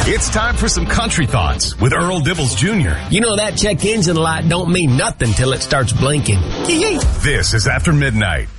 It's time for some country thoughts with Earl Dibbles Jr. You know that check engine light don't mean nothing till it starts blinking. This is After Midnight.